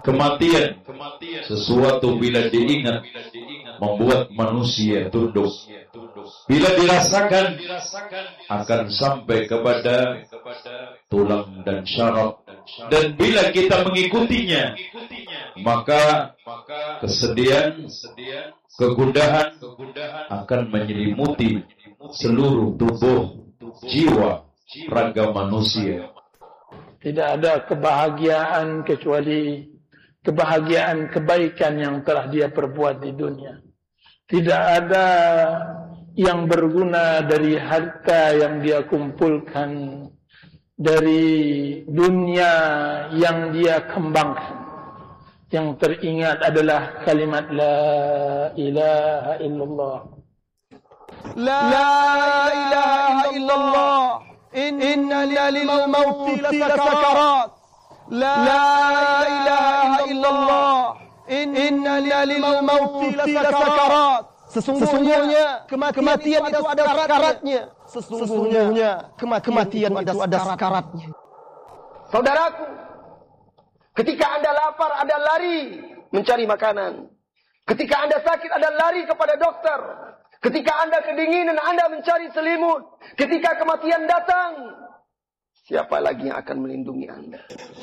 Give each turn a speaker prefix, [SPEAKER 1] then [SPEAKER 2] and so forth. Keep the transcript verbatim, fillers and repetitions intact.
[SPEAKER 1] Kematian, sesuatu bila diingat membuat manusia tunduk. Bila dirasakan akan sampai kepada tulang dan syaraf. Dan bila kita mengikutinya, maka kesedihan, kegundahan akan menyelimuti seluruh tubuh, jiwa, raga manusia.
[SPEAKER 2] Tidak ada kebahagiaan kecuali kebahagiaan kebaikan yang telah dia perbuat di dunia. Tidak ada yang berguna dari harta yang dia kumpulkan, dari dunia yang dia kembangkan. Yang teringat adalah kalimat La ilaha illallah.
[SPEAKER 3] La ilaha illallah. Inna lil mauti lasakarat. La ilaha illallah. Inna lil mauti lasakarat. Sesungguhnya kematian itu ada sakaratnya. Sesungguhnya kematian itu ada sakaratnya. Saudaraku, ketika Anda lapar, Anda lari mencari makanan. Ketika Anda sakit, Anda lari kepada dokter. Ketika Anda kedinginan, Anda mencari selimut. Ketika kematian datang, siapa lagi yang akan melindungi Anda?